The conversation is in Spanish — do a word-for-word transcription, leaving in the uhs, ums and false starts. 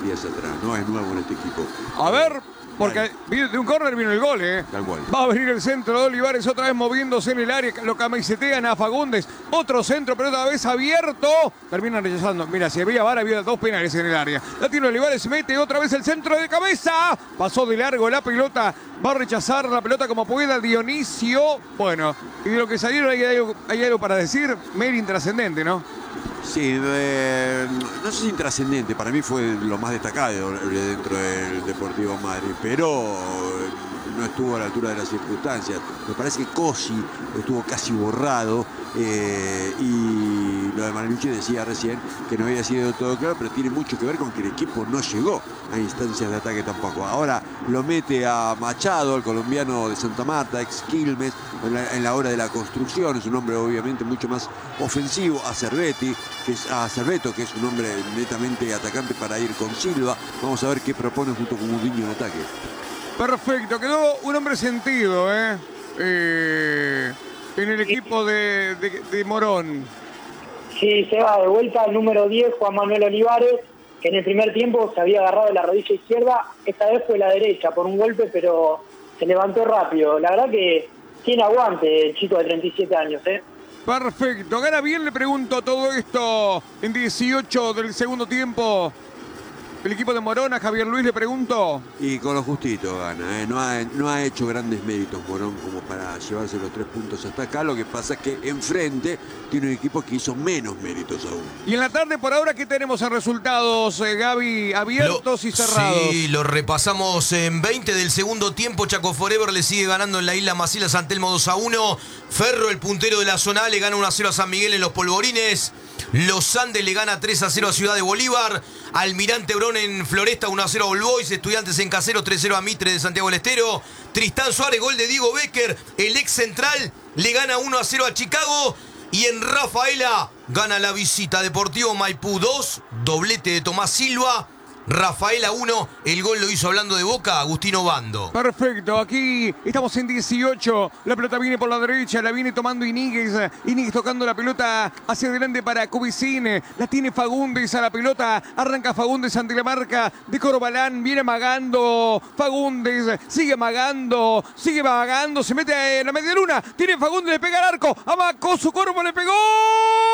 días atrás, no es nuevo en este equipo. A ver, porque vale. de un córner vino el gol, ¿eh? Tal cual. Va a venir el centro de Olivares otra vez moviéndose en el área, lo camisetean a Fagundes, otro centro, pero otra vez abierto, terminan rechazando. Mira, si había vara, había dos penales en el área. La tiene Olivares, mete otra vez el centro de cabeza, pasó de largo la pelota, va a rechazar la pelota como pueda Dionisio. Bueno, y de lo que salieron hay algo, hay algo para decir, medio intrascendente, ¿no? Sí, eh, no sé si intrascendente, para mí fue lo más destacado dentro del Deportivo Madrid, pero no estuvo a la altura de las circunstancias. Me parece que Cosi estuvo casi borrado eh, y lo de Manucci decía recién que no había sido todo claro, pero tiene mucho que ver con que el equipo no llegó a instancias de ataque tampoco. Ahora lo mete a Machado, el colombiano de Santa Marta, ex Quilmes, en la, en la hora de la construcción. Es un hombre obviamente mucho más ofensivo. A Cervetti, que es, a Cerveto, que es un hombre netamente atacante para ir con Silva. Vamos a ver qué propone junto con Mourinho en ataque. Perfecto, quedó un hombre sentido, ¿eh? eh en el equipo de, de, de Morón. Sí, se va de vuelta el número diez, Juan Manuel Olivares, que en el primer tiempo se había agarrado la rodilla izquierda, esta vez fue la derecha por un golpe, pero se levantó rápido. La verdad que tiene aguante el chico de treinta y siete años, ¿eh? Perfecto, gana bien, le pregunto todo esto en dieciocho del segundo tiempo. El equipo de Morón, a Javier Luis le pregunto. Y con lo justito gana, ¿eh? no, ha, no ha hecho grandes méritos Morón como para llevarse los tres puntos hasta acá. Lo que pasa es que enfrente tiene un equipo que hizo menos méritos aún. Y en la tarde, por ahora, ¿qué tenemos en resultados, eh, Gaby? ¿Abiertos lo, y cerrados? Sí, lo repasamos en veinte del segundo tiempo. Chaco Forever le sigue ganando en la Isla Maciel a San Telmo dos a uno. Ferro, el puntero de la zona, le gana uno a cero a San Miguel en los Polvorines. Los Andes le gana tres a cero a Ciudad de Bolívar. Almirante Brón en Floresta uno a cero a All Boys. Estudiantes en Casero tres a cero a Mitre de Santiago del Estero. Tristán Suárez, gol de Diego Becker. El ex central le gana uno a cero a Chicago. Y en Rafaela gana la visita Deportivo Maipú dos. Doblete de Tomás Silva. Rafaela uno, el gol lo hizo hablando de Boca, Agustino Bando. Perfecto, aquí estamos en dieciocho, la pelota viene por la derecha, la viene tomando Iníguez, Iníguez tocando la pelota hacia adelante para Cubicín, la tiene Fagundes a la pelota, arranca Fagundes ante la marca de Corbalán, viene magando Fagundes, sigue magando, sigue magando, se mete en la media luna, tiene Fagundes, le pega al arco, amacó su cuerpo, le pegó.